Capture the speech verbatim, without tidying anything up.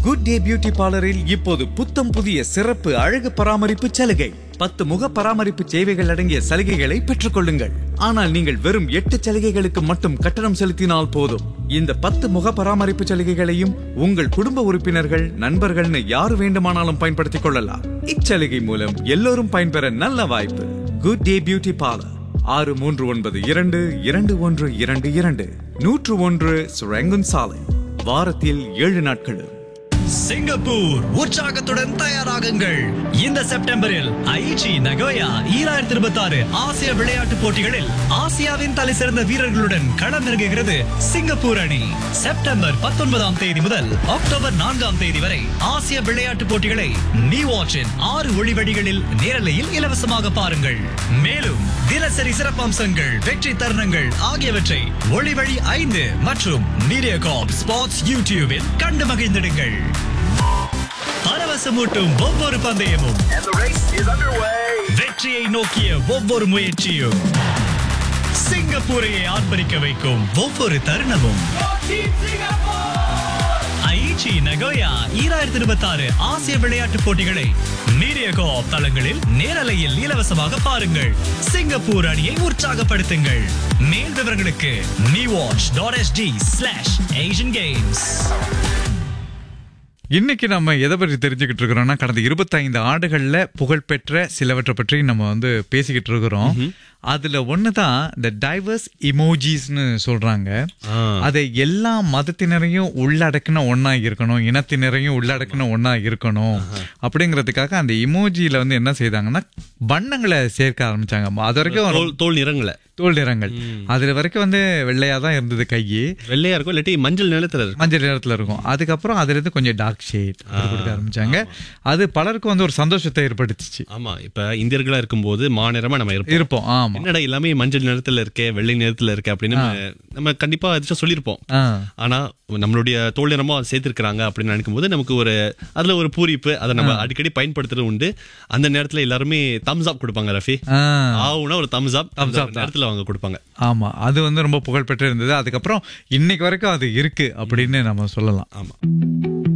Good day beauty பார்லரில் இப்போது புத்தம் புதிய சிறப்பு அழகு பராமரிப்பு சலுகை. பத்து முக பராமரிப்பு சேவைகள் அடங்கிய சலுகைகளை பெற்றுக் கொள்ளுங்கள். ஆனால் நீங்கள் வெறும் எட்டு சலுகைகளுக்கு மட்டும் கட்டணம் செலுத்தினால் போதும். இந்த பத்து முக பராமரிப்பு சலுகைகளையும் உங்கள் குடும்ப உறுப்பினர்கள், நண்பர்கள்னு யாரு வேண்டுமானாலும் பயன்படுத்திக் கொள்ளலாம். இச்சலுகை மூலம் எல்லோரும் பயன்பெற நல்ல வாய்ப்பு. குட் டே பியூட்டி பார்லர், ஆறு மூன்று ஒன்பது இரண்டு இரண்டு ஒன்று இரண்டு இரண்டு நூற்று ஒன்று சுரங்கன் சாலை. வாரத்தில் ஏழு நாட்களும். சிங்கப்பூர் உற்சாகத்துடன் தயாராகுங்கள். இந்த செப்டம்பரில் ஐச்சி நகோயா ஈராயிரத்தி இருபத்தி ஆறு ஆசிய விளையாட்டுப் போட்டிகளில் ஆசியாவின் தலை சிறந்த வீரர்களுடன் களமிறங்குகிறது சிங்கப்பூர் அணி. செப்டம்பர் பத்தொன்பதாம் தேதி முதல் அக்டோபர் நான்காம் தேதி வரை ஆசிய விளையாட்டுப் போட்டிகளை நீ வாட்சின் ஆறு ஒளிவடிகளில் நேரலையில் இலவசமாக பாருங்கள். மேலும் தினசரி சிறப்பம்சங்கள், வெற்றி தருணங்கள் ஆகியவற்றை ஒளிவழி ஐந்து மற்றும் மீடியாகாப் ஸ்போர்ட்ஸ் யூடியூபில் கண்டு மகிழ்ந்திடுங்கள். பரவசமூட்டும் ஒவ்வொரு பந்தயமும், வெற்றியை நோக்கிய ஒவ்வொரு முயற்சியும், சிங்கப்பூரையை ஆர்ப்பரிக்க வைக்கும் ஒவ்வொரு தருணமும். ஐச்சி நகோயா ஈராயிரத்தி இருபத்தி ஆறு ஆசிய விளையாட்டுப் போட்டிகளை மீடியாகாப் தளங்களில் நேரலையில் இலவசமாக பாருங்கள். சிங்கப்பூர் அணியை உற்சாகப்படுத்துங்கள். மேல் விவரங்களுக்கு நீ watch dot ST slash Asian games. இன்னைக்கு நம்ம எதை பற்றி தெரிஞ்சுக்கிட்டு இருக்கிறோம்னா, கடந்த இருபத்தைந்து ஆண்டுகள்ல புகழ்பெற்ற சிலவற்றை பற்றி நம்ம வந்து பேசிக்கிட்டு இருக்கிறோம். அதுல ஒண்ணுதான் இந்த டைவர்ஸ் இமோஜிஸ்னு சொல்றாங்க. அதை எல்லா மதத்தினரையும் உள்ளடக்கின ஒன்னா இருக்கணும், இனத்தினரையும் உள்ளடக்கின ஒன்னா இருக்கணும் அப்படிங்கறதுக்காக அந்த இமோஜியில வந்து என்ன செய்தாங்கன்னா வண்ணங்களை சேர்க்க ஆரம்பிச்சாங்க. அது வரைக்கும் தோல் நிறங்களை தோல் நிறங்கள் அதுல வரைக்கும் வந்து வெள்ளையா தான் இருந்தது. கையே வெள்ளையா இருக்கும், இல்லாட்டி மஞ்சள் நிறத்துல இருக்கும். மஞ்சள் நிறத்துல இருக்கும். அதுக்கப்புறம் அதுல இருந்து கொஞ்சம் டார்க் ஷேட் கொடுக்க ஆரம்பிச்சாங்க. அது பலருக்கும் வந்து ஒரு சந்தோஷத்தை ஏற்படுத்திச்சு. ஆமா, இப்ப இந்தியர்களா இருக்கும்போது மாநிறமா நம்ம இருப்போம். ஆமா, என்னடா எல்லாமே மஞ்சள் நிறத்துல இருக்கே, வெள்ளை நிறத்துல இருக்கே அப்படின்னு நம்ம கண்டிப்பா அதிர்ஷ்டம் சொல்லியிருப்போம். ஆனா நம்மளுடைய தோல் நிறமா சேர்த்திருக்கிறாங்க அப்படின்னு நினைக்கும் போது நமக்கு ஒரு அதுல ஒரு பூரிப்பு, அதை நம்ம அடிக்கடி பயன்படுத்துறது உண்டு. அந்த நேரத்துல எல்லாருமே தம்ஸ் அப் கொடுப்பாங்க. ரஃபி ஆவுனா ஒரு தம்ஸ் அப் நேரத்துல அவங்க கொடுப்பாங்க. ஆமா, அது வந்து ரொம்ப புகழ்பெற்று இருந்தது. அதுக்கப்புறம் இன்னைக்கு வரைக்கும் அது இருக்கு அப்படின்னு நம்ம சொல்லலாம். ஆமா.